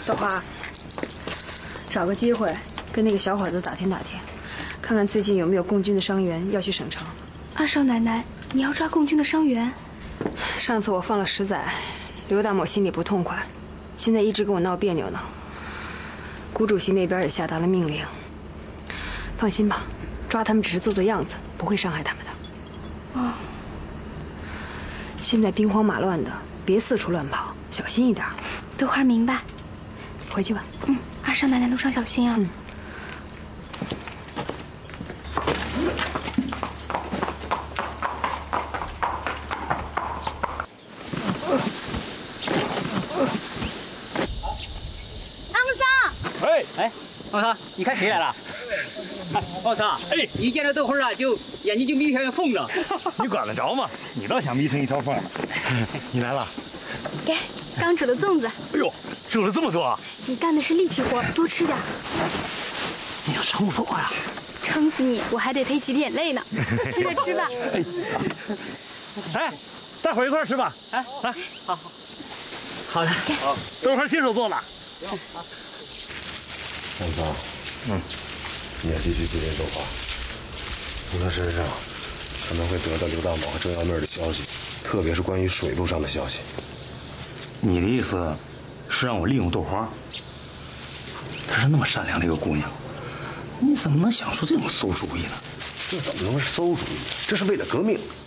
豆花，找个机会跟那个小伙子打听打听，看看最近有没有共军的伤员要去省城。 二少奶奶，你要抓共军的伤员？ 上次我放了10载，刘大某心里不痛快，现在一直跟我闹别扭呢。谷主席那边也下达了命令。放心吧，抓他们只是做做样子，不会伤害他们的。 哦。 现在兵荒马乱的，别四处乱跑，小心一点。 豆花明白。 回去吧。 二少奶奶路上小心啊。 王三，你看谁来了？王三，哎，一见着豆花啊，就眼睛就眯成凤了。 你管得着吗？你倒想眯成一条缝呢。你来了， 给，刚煮的粽子。 哎呦，煮了这么多啊！ 你干的是力气活，多吃点。 你想撑死我呀？ 撑死你，我还得赔几滴眼泪呢。趁热吃吧。 哎，待会儿一块儿吃吧。哎，来， 好的， 好，豆花亲手做的。 王桑，你要继续接应豆花，从他身上可能会得到刘大某和郑幺妹的消息，特别是关于水路上的消息。 你的意思是让我利用豆花？她是那么善良的一个姑娘，你怎么能想出这种馊主意呢？ 这怎么能是馊主意？这是为了革命。